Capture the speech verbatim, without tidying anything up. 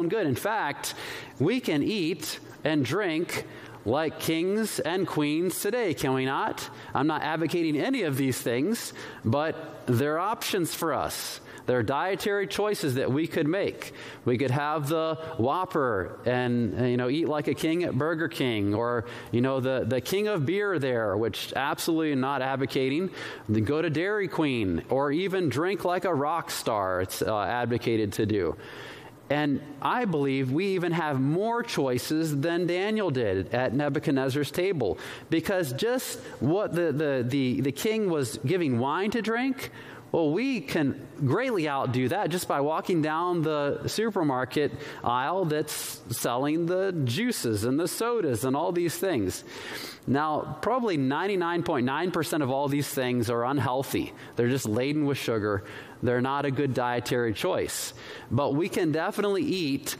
good. In fact, we can eat and drink like kings and queens today, can we not? I'm not advocating any of these things, but they're options for us. There are dietary choices that we could make. We could have the Whopper and, you know, eat like a king at Burger King, or, you know, the, the king of beer there, which absolutely not advocating. Then go to Dairy Queen, or even drink like a rock star, it's uh, advocated to do. And I believe we even have more choices than Daniel did at Nebuchadnezzar's table, because just what the, the, the, the king was giving wine to drink, well, we can greatly outdo that just by walking down the supermarket aisle that's selling the juices and the sodas and all these things. Now, probably ninety-nine point nine percent of all these things are unhealthy. They're just laden with sugar. They're not a good dietary choice. But we can definitely eat